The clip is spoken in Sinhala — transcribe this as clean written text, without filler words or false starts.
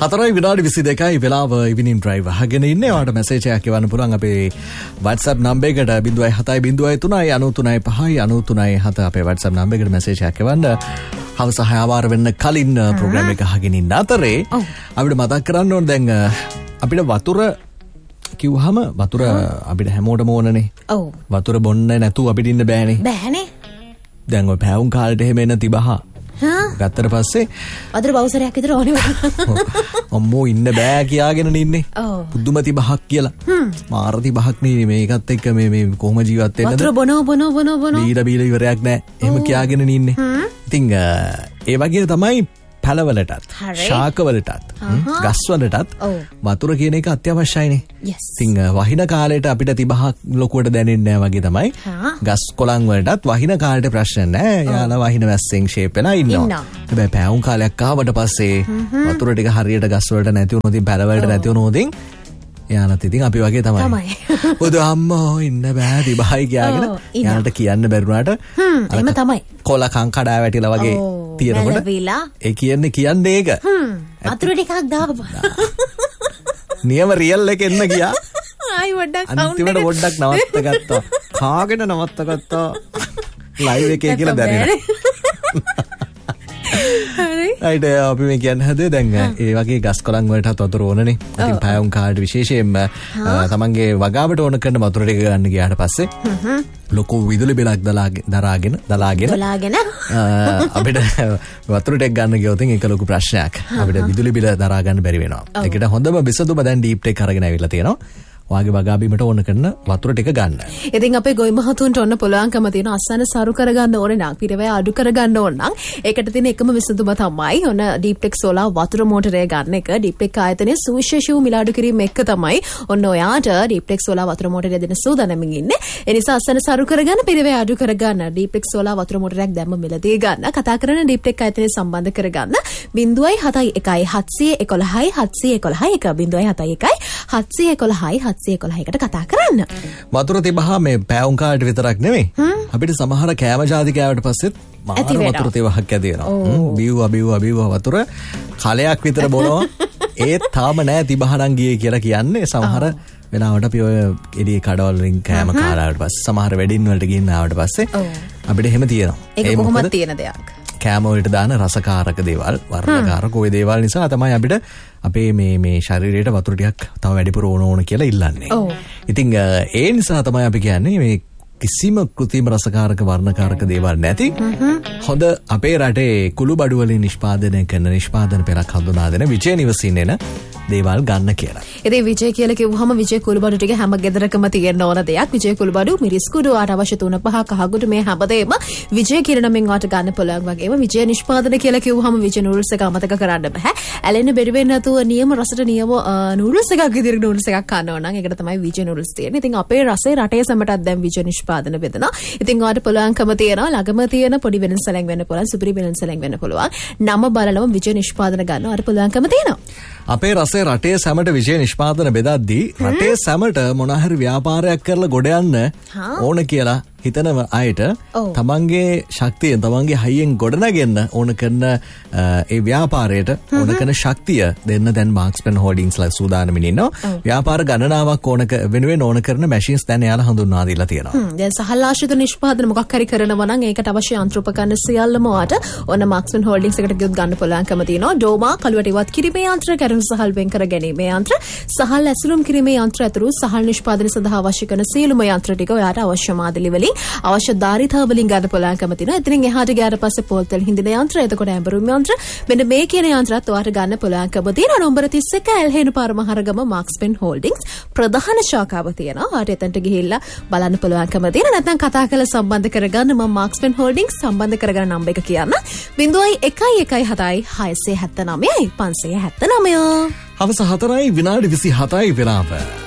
4 විනාඩි 22යි වෙලාව ඉවිනින් ඩ්‍රයිව් අහගෙන ඉන්නේ. ඔයාලට මැසේජ් එකක් එවන්න පුළුවන් අපේ WhatsApp නම්බර් එකට 0.703.93.93.7 අපේ WhatsApp නම්බර් එකට මැසේජ් එකක් එවන්න. හවස 6 වාර වෙන්න කලින් ප්‍රෝග්‍රෑම් එක අහගෙන ඉන්න අතරේ අපිට මතක් කරන්න ඕන දැන් අපිට වතුර කිව්වහම වතුර අපිට හැමෝටම ඕනනේ. ඔව්. වතුර බොන්න නැතුව අපිට ඉන්න බෑනේ. බෑනේ. දැන් ඔය පැවුම් කාලේට එහෙම එන තිබහ. ගත්තට පස්සේ වතුර බවුසරයක් විතර ඕනේ වුණා. අම්මෝ ඉන්න බෑ කියාගෙන ඉන්නේ. පුදුම තිබහක් කියලා. මාර තිබහක් නේ මේකත් එක්ක මේ කොහොම ජීවත් වෙන්නද? වතුර බොනෝ බීලා ඉවරයක් නෑ. එහෙම කියාගෙන ඉන්නේ. ඉතින් ඒ වගේ තමයි පැලවලටත් ශාකවලටත් ගස්වලටත් වතුර කියන එක අත්‍යවශ්‍යයිනේ. ඉතින් වහින කාලේට අපිට තිබහක් ලොකුවට දැනෙන්නේ නැහැ වගේ තමයි ගස් කොළන් වලටත් වහින කාලේට ප්‍රශ්න නැහැ. යාලා වහින වැස්සෙන් ෂේප් වෙලා ඉන්නවා. හැබැයි පැවුම් කාලයක් ආවට පස්සේ වතුර ටික හරියට ගස් වලට නැති වුණොත් පැලවලට නැති වුණොත් යාලත් ඉතින් අපි වගේ තමයි. පොදු අම්මෝ ඉන්න බෑ තිබහයි කියාගෙන යාලට කියන්න බැරුණාට එහෙම තමයි. කොළ කන් කඩා වැටිලා වගේ තියෙනකොට ඒ කියන්නේ ඒක. වතුර ටිකක් දාපන්. නියම රියල් එක එන්න ගියා. ආයි වඩක් අන්තිමට පොඩ්ඩක් නවත්ත ගත්තා. කාගෙන නවත්ත ගත්තා. ලයිව් එකේ කියලා දැනෙනවා. හරිද අපි මේ කියන්නේ හදේ දැන් ඒ වගේ ගස් කොළන් වලටත් වතුර ඕනනේ. ඉතින් පැවුම් කාලේ විශේෂයෙන්ම තමන්ගේ වගාවට ඕන කරන වතුර ටික ගන්න ගියාට පස්සේ ලොකු විදුලි බිලක් දලාගෙන අපිට වතුර ටික ගන්න ගියොත් ඒක ලොකු ප්‍රශ්නයක්. අපිට විදුලි බිල දරා ගන්න බැරි වෙනවා. ඒකට හොඳම විසඳුම දැන් ඩීප් ටෙක් අරගෙන ආවිල්ලා තියෙනවා. වාගේ වගාබීමට ඕන කරන වතුර ටික ගන්න. ඉතින් අපේ ගොවි මහතුන්ට ඔන්න පුළුවන්කම තියෙන අස්සන සරු කරගන්න ඕනේ නම් පිරවැය අඩු කරගන්න ඕන නම් ඒකට තියෙන එකම විසඳුම තමයි ඔන්න ඩීප් ටෙක් සෝලාර් වතුර මෝටරය ගන්න එක. ඩීප් ටෙක් ආයතනයේ සුවිශේෂී වූ මිලාඩු කිරීම එක තමයි ඔන්න ඔයාට ඩීප් ටෙක් සෝලාර් වතුර මෝටරය දෙන සූදානම්ින් ඉන්නේ. ඒ නිසා අස්සන සරු කරගන්න පිරවැය අඩු කරගන්න ඩීප් ටෙක් සෝලාර් වතුර මෝටරයක් දැම්ම මිලදී ගන්න. කතා කරන ඩීප් ටෙක් ආයතනයේ සම්බන්ධ කරගන්න 0.71 711 711 කතා කරන්න. වතුර තිබහා මේ පැවුම් කාලේට විතරක් නෙමෙයි. අපිට සමහර කෑම ජාති කෑවට පස්සෙත් මාර වතුර තිබහක් ඇති වෙනවා. බිව්වා වතුර කලයක් විතර බොනවා. ඒත් තාම නෑ තිබහනම් ගියේ කියලා කියන්නේ සමහර වෙලාවට අපි ඔය එළිය කඩවල වලින් කෑම කාලාවට පස්සේ සමහර වෙඩින් වලට ගිහින් ආවට පස්සේ අපිට එහෙම තියෙනවා. ඒක කොහොමද තියෙන දෙයක්? කෑම වලට දාන රසකාරක දේවල් වර්ණකාරක ඔය දේවල් නිසා තමයි අපිට අපේ මේ ශරීරයට වතුර ටිකක් තව වැඩිපුර ඕන කියලා ඉල්ලන්නේ. ඉතින් ඒ නිසා තමයි අපි කියන්නේ මේ කිසිම කෘත්‍රිම රසකාරක වර්ණකාරක දේවල් නැති හොඳ අපේ රටේ කුළු බඩු වලින් නිෂ්පාදනය කරන නිෂ්පාදන පෙරක් හඳුනා දෙන විජය නිවසින් එන දේවල් ගන්න කියලා. ඉතින් විජය කියලා කිව්වහම විජය කුළු බඩු ටික හැම ගෙදරකම තියෙන්න ඕන දෙයක්. විජය කුළු බඩු මිරිස් කුඩු ආට අවශ්‍ය 3-5 කහගුඩු මේ හැමදේම විජය කියන නමින් වාට ගන්න පුළුවන් වගේම විජය නිෂ්පාදනය කියලා කිව්වහම විජය නූඩල්ස් එක අමතක කරන්න බෑ. ඇලෙන්න බැරි වෙන්නේ නැතුව නියම රසට නියම නූඩල්ස් එකක් විදිහට නූඩල්ස් එකක් කන්න ඕන නම් ඒකට තමයි විජය නූඩල්ස් තියෙන්නේ. ඉතින් අපේ රසේ රටේ සමටත් දැන් විජය නිෂ්පාදන බෙදනවා. ඉතින් වාට පුළුවන්කම තියෙනවා ළඟම තියෙන පොඩි වෙනසලෙන් වෙන්න පුළුවන් සුපිරි වෙනසලෙන් වෙන්න පුළුවන්. නම බලලම විජය නිෂ්පාදන ගන්න වාට පුළුවන්කම තියෙනවා. අපේ රසේ රටේ සැමට විජය නිෂ්පාදන බෙදද්දී රටේ සැමට මොන හරි ව්‍යාපාරයක් කරලා ගොඩ යන්න ඕන කියලා හිතන අයට තමන්ගේ ශක්තියෙන් තමන්ගේ හයියෙන් ගොඩනගන්න ඕන කරන ඒ ව්‍යාපාරයට ඕන කරන ශක්තිය දෙන්න දැන් මාක්ස්පෙන් හෝල්ඩින්ග්ස්ලා සූදානම්ින් ඉන්නවා. ව්‍යාපාර ගණනාවක් වෙනුවෙන් ඕන කරන මැෂින්ස් දැන් එයාලා හඳුන්වා දීලා තියෙනවා. දැන් සහල් ආශ්‍රිත නිෂ්පාදන මොකක් හරි කරනවා නම් ඒකට අවශ්‍ය යන්ත්‍ර උපකරණ සියල්ලම වාට ඕන මාක්ස්පෙන් හෝල්ඩින්ග්ස් එකට ගියොත් ගන්න පුළුවන්කම තියෙනවා. ඩෝමා කළුවට ඉවත් කිරීමේ යන්ත්‍ර, කරුණු සහල් වෙන් කර ගැනීමේ යන්ත්‍ර, සහල් ඇසුරුම් කිරීමේ යන්ත්‍ර ඇතුළු සහල් නිෂ්පාදනය සඳහා අවශ්‍ය කරන සියලුම යන්ත්‍ර ටික ඔයාට අවශ්‍ය මාදලි වලින් අවශ්‍ය ධාරිතාව වලින් ගන්න පුළුවන්කම තියෙනවා. ඉතින් එහාට ගියාට පස්සේ පොල් තෙල් හිඳින යන්ත්‍ර, එතකොට ඇඹරුම් යන්ත්‍ර, මෙන්න මේ කියන යන්ත්‍රات ඔයාට ගන්න පුළුවන්කම තියෙනවා. නම්බර 31 ඇල්හේන පාර මහරගම මාක්ස්පෙන් හෝල්ඩින්ග්ස් ප්‍රධාන ශාඛාව තියෙනවා. ඔයාට එතනට ගිහිල්ලා බලන්න පුළුවන්කම තියෙනවා. නැත්නම් කතා කරලා සම්බන්ධ කරගන්න මම මාක්ස්පෙන් හෝල්ඩින්ග්ස් සම්බන්ධ කරගන්න නම්බර එක කියන්න 0117 679 579. හවස 4:27 වෙලාව.